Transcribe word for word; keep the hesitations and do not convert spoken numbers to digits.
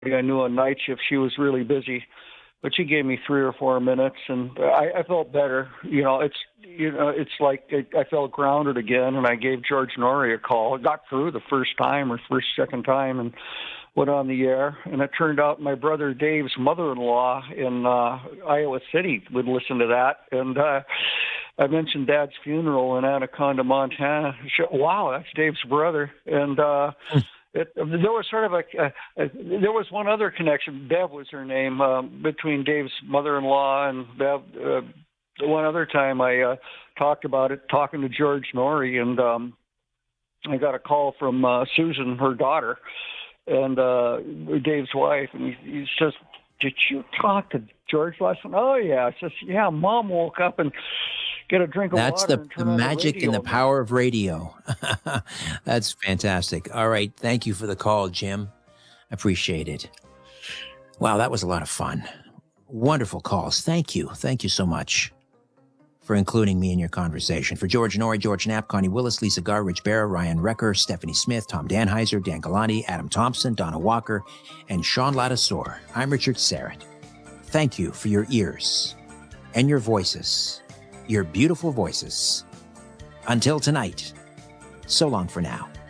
I knew on night shift she was really busy, but she gave me three or four minutes, and I, I felt better. You know, it's you know, it's like I, I felt grounded again, and I gave George Norrie a call. I got through the first time or first second time, and went on the air. And it turned out my brother Dave's mother-in-law in uh, Iowa City would listen to that, and uh, I mentioned Dad's funeral in Anaconda, Montana. She, wow, that's Dave's brother, and. uh It, there was sort of a, a, a there was one other connection. Bev was her name, um, between Dave's mother-in-law and Bev. Uh, one other time I uh, talked about it, talking to George Norrie, and um, I got a call from uh, Susan, her daughter, and uh, Dave's wife, and he, he says, "Did you talk to George last night?" "Oh yeah." I says, "Yeah, Mom woke up and get a drink of That's water the, and the turn on the magic radio." and the power of radio. That's fantastic. All right. Thank you for the call, Jim. I appreciate it. Wow, that was a lot of fun. Wonderful calls. Thank you. Thank you so much for including me in your conversation. For George Norrie, George Knapp, Connie Willis, Lisa Garr, Rich Barra, Ryan Recker, Stephanie Smith, Tom Danheiser, Dan Galante, Adam Thompson, Donna Walker, and Sean Ladasor, I'm Richard Syrett. Thank you for your ears and your voices, your beautiful voices. Until tonight, so long for now.